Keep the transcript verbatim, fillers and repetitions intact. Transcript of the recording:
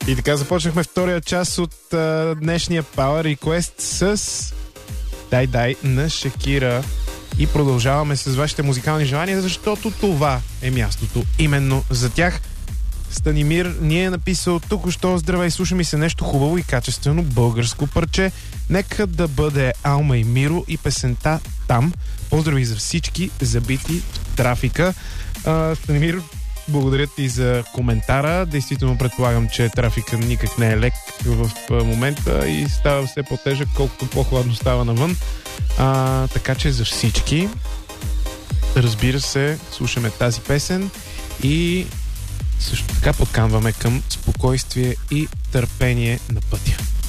И така започнахме втория част от а, днешния Power Request с Дай Дай на Шакира. И продължаваме с вашите музикални желания, защото това е мястото именно за тях. Станимир ни е написал току-що: здравей, слуша ми се нещо хубаво и качествено българско парче. Нека да бъде Алма и Миро и песента Там. Поздрави за всички забити в трафика. А, Станимир, благодаря ти за коментара. Действително предполагам, че трафика никак не е лек в момента и става все по-тежък, колкото по-хладно става навън. А, така че за всички, разбира се, слушаме тази песен и също така подканваме към спокойствие и търпение на пътя.